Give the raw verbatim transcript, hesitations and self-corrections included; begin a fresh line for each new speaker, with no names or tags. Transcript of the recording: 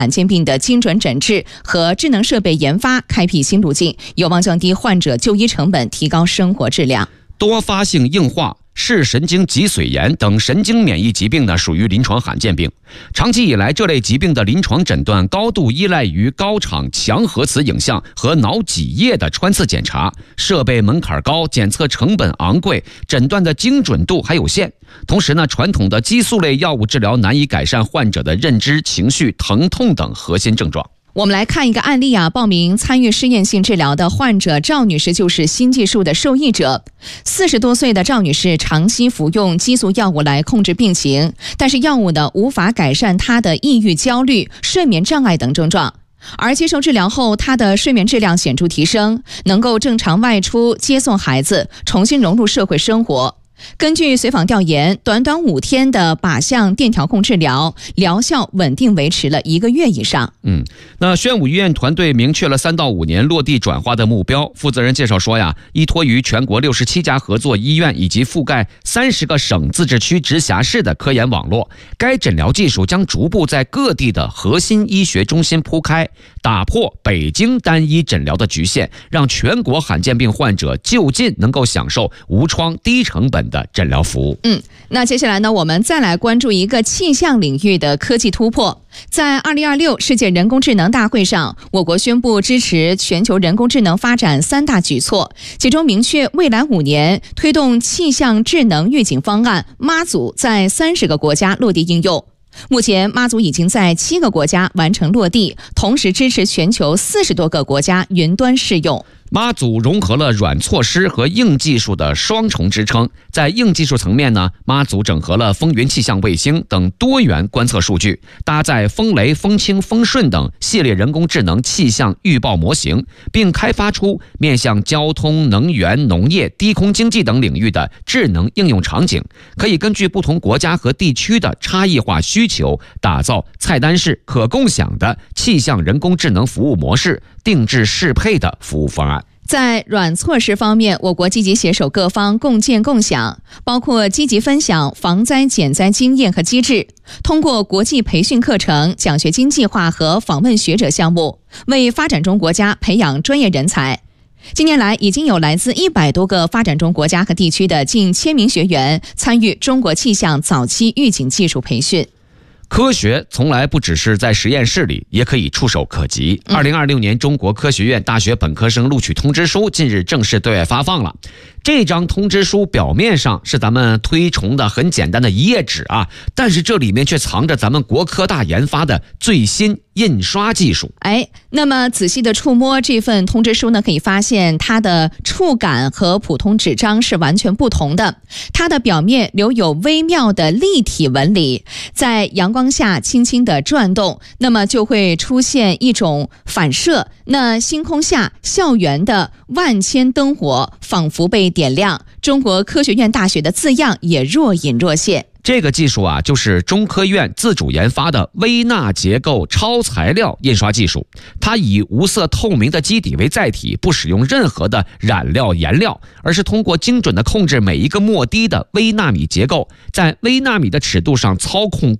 罕见病的精准诊治和智能设备研发开辟新路径，有望降低患者就医成本，提高生活质量。
多发性硬化、视神经脊髓炎等神经免疫疾病呢，属于临床罕见病。长期以来，这类疾病的临床诊断高度依赖于高场强核磁影像和脑脊液的穿刺检查，设备门槛高，检测成本昂贵，诊断的精准度还有限。同时呢，传统的激素类药物治疗难以改善患者的认知、情绪、疼痛等核心症状。
我们来看一个案例啊，报名参与试验性治疗的患者赵女士就是新技术的受益者。四十多岁的赵女士长期服用激素药物来控制病情，但是药物呢无法改善她的抑郁、焦虑、睡眠障碍等症状。而接受治疗后，她的睡眠质量显著提升，能够正常外出接送孩子，重新融入社会生活。根据随访调研，短短五天的靶向电调控治疗，疗效稳定维持了一个月以上。
嗯，那宣武医院团队明确了三到五年落地转化的目标。负责人介绍说呀，依托于全国六十七家合作医院以及覆盖三十个省自治区直辖市的科研网络，该诊疗技术将逐步在各地的核心医学中心铺开，打破北京单一诊疗的局限，让全国罕见病患者就近能够享受无创低成本的诊疗服务。
嗯，那接下来呢，我们再来关注一个气象领域的科技突破。在二零二六世界人工智能大会上，我国宣布支持全球人工智能发展三大举措，其中明确未来五年推动气象智能预警方案妈祖在三十个国家落地应用。目前妈祖已经在七个国家完成落地，同时支持全球四十多个国家云端试用。
妈祖融合了软措施和硬技术的双重支撑。在硬技术层面呢，妈祖整合了风云气象卫星等多元观测数据，搭载风雷、风清、风顺等系列人工智能气象预报模型，并开发出面向交通、能源、农业、低空经济等领域的智能应用场景，可以根据不同国家和地区的差异化需求，打造菜单式可共享的气象人工智能服务模式，定制适配的服务方案。
在软措施方面，我国积极携手各方共建共享，包括积极分享防灾减灾经验和机制，通过国际培训课程、奖学金计划和访问学者项目，为发展中国家培养专业人才。近年来，已经有来自一百多个发展中国家和地区的近千名学员参与中国气象早期预警技术培训。
科学从来不只是在实验室里，也可以触手可及。二零二六年中国科学院大学本科生录取通知书近日正式对外发放了。这张通知书表面上是咱们推崇的很简单的一页纸啊，但是这里面却藏着咱们国科大研发的最新印刷技术。
哎，那么仔细的触摸这份通知书呢，可以发现它的触感和普通纸张是完全不同的。它的表面留有微妙的立体纹理，在阳光下轻轻的转动，那么就会出现一种反射。那星空下，校园的万千灯火仿佛被点亮，中国科学院大学的字样也若隐若现。
这个技术啊，就是中科院自主研发的微纳结构超材料印刷技术。它以无色透明的基底为载体，不使用任何的染料颜料，而是通过精准的控制每一个墨滴的微纳米结构，在微纳米的尺度上操控